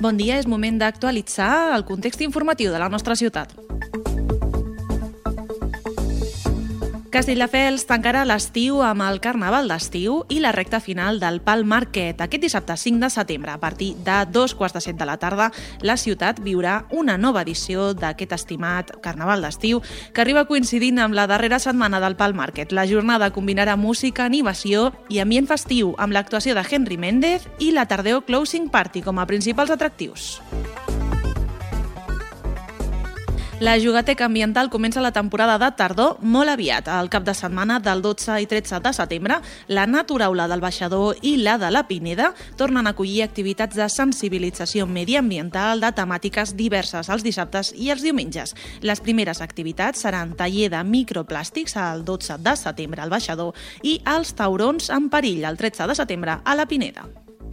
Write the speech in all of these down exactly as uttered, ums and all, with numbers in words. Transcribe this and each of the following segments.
Bon dia, és moment d'actualitzar el context informatiu de la nostra ciutat. Castelldefels tancarà l'estiu amb el Carnaval d'estiu i la recta final del Pal Market. Aquest dissabte cinc de setembre, a partir de dos quarts de set de la tarda, la ciutat viurà una nova edició d'aquest estimat Carnaval d'estiu que arriba coincidint amb la darrera setmana del Pal Market. La jornada combinarà música, animació i ambient festiu amb l'actuació de Henry Méndez i la Tardeo Closing Party com a principals atractius. La Jugateca Ambiental comença la temporada de tardor molt aviat. Al cap de setmana del dotze i tretze de setembre, la Naturaula del Baixador i la de la Pineda tornen a acollir activitats de sensibilització mediambiental de temàtiques diverses els dissabtes i els diumenges. Les primeres activitats seran taller de microplàstics el dotze de setembre al Baixador i els taurons en perill el tretze de setembre a la Pineda.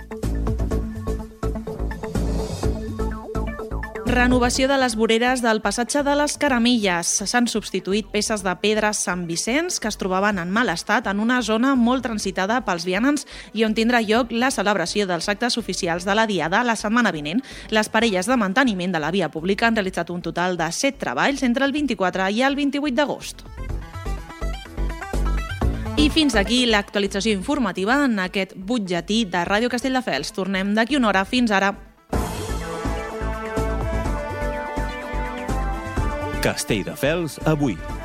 Renovació de les voreres del passatge de les Caramilles. S'han substituït peces de pedra Sant Vicenç que es trobaven en mal estat en una zona molt transitada pels vianants i on tindrà lloc la celebració dels actes oficials de la Diada la setmana vinent. Les parelles de manteniment de la via pública han realitzat un total de set treballs entre el vint-i-quatre i el vint-i-vuit d'agost. I fins aquí l'actualització informativa en aquest butlletí de Ràdio Castelldefels. Tornem d'aquí una hora. Fins ara. Castelldefels avui.